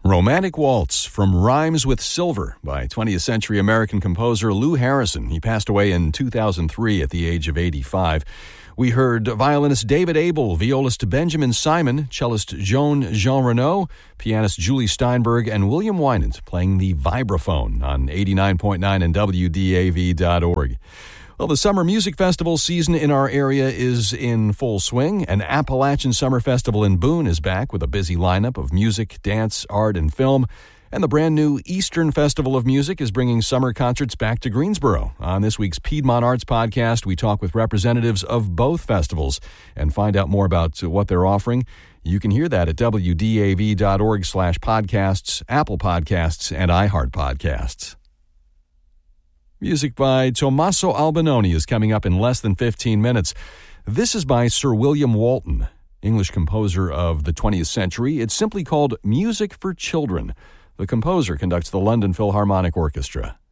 Romantic Waltz from Rhymes with Silver by 20th century American composer Lou Harrison. He passed away in 2003 at the age of 85. We heard violinist David Abel, violist Benjamin Simon, cellist Joan Jean Renaud, pianist Julie Steinberg, and William Wynant playing the vibraphone on 89.9 and WDAV.org. Well, the Summer Music Festival season in our area is in full swing. An Appalachian Summer Festival in Boone is back with a busy lineup of music, dance, art, and film. And the brand new Eastern Festival of Music is bringing summer concerts back to Greensboro. On this week's Piedmont Arts Podcast, we talk with representatives of both festivals and find out more about what they're offering. You can hear that at WDAV.org/podcasts, Apple Podcasts, and iHeart Podcasts. Music by Tommaso Albinoni is coming up in less than 15 minutes. This is by Sir William Walton, English composer of the 20th century. It's simply called Music for Children. The composer conducts the London Philharmonic Orchestra.